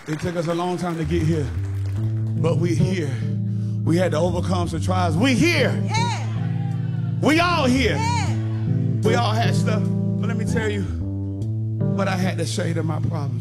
It took us a long time to get here, but we're here. We had to overcome some trials. We here. Yeah. We all here. Yeah. We all had stuff. But let me tell you what I had to say to my problems.